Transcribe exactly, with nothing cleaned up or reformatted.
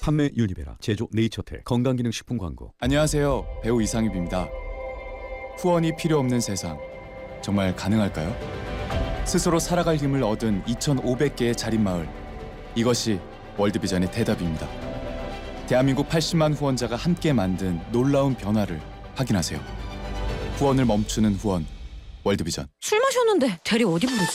판매 유니베라, 제조 네이처텍, 건강기능식품 광고. 안녕하세요. 배우 이상엽입니다. 후원이 필요 없는 세상, 정말 가능할까요? 스스로 살아갈 힘을 얻은 이천오백 개의 자립마을, 이것이 월드비전의 대답입니다. 대한민국 팔십만 후원자가 함께 만든 놀라운 변화를 확인하세요. 후원을 멈추는 후원, 월드비전. 술 마셨는데 대리 어디 부르지?